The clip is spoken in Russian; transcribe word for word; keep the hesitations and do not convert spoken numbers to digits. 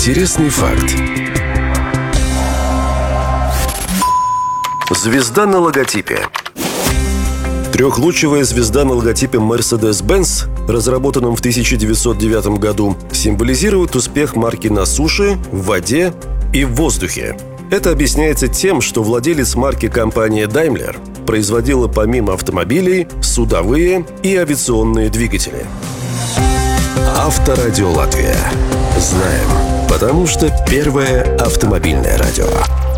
Интересный факт. Звезда на логотипе. Трехлучевая звезда на логотипе Mercedes-Benz, разработанном в тысяча девятьсот девятом году, символизирует успех марки на суше, в воде и в воздухе. Это объясняется тем, что владелец марки компания Daimler производила помимо автомобилей судовые и авиационные двигатели. Авторадио Латвия. Знаем, потому что первое автомобильное радио.